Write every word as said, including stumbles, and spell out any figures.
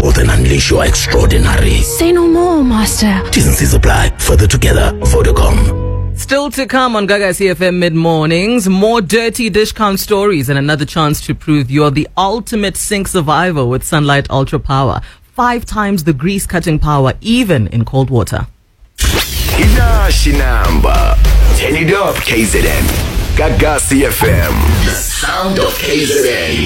or then unleash your extraordinary. Say no more, Master. T's and C's apply. Further together, Vodacom. Still to come on Gaga C F M Mid-Mornings, more dirty dish count stories and another chance to prove you're the ultimate sink survivor with Sunlight Ultra Power. Five times the grease cutting power, even in cold water. Ina Shinamba. Turn it up, K Z N. Gaga C F M. The sound of K Z N.